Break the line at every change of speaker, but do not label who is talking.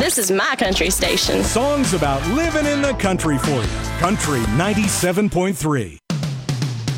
This is my country station.
Songs about living in the country for you. Country 97.3.